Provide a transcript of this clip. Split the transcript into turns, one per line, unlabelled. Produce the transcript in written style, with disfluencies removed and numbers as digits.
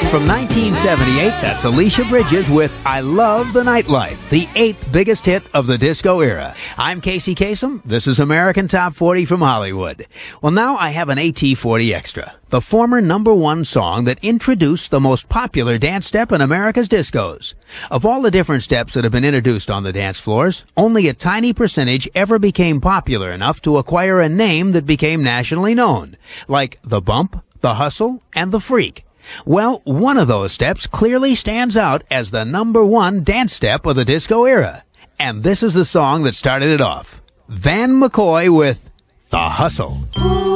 From 1978, that's Alicia Bridges with I Love the Nightlife, the 8th biggest hit of the disco era. I'm Casey Kasem. This is American Top 40 from Hollywood. Well, now I have an AT40 Extra, the former #1 song that introduced the most popular dance step in America's discos. Of all the different steps that have been introduced on the dance floors, only a tiny percentage ever became popular enough to acquire a name that became nationally known, like the bump, the hustle, and the freak. Well, one of those steps clearly stands out as the #1 dance step of the disco era. And this is the song that started it off. Van McCoy with The Hustle.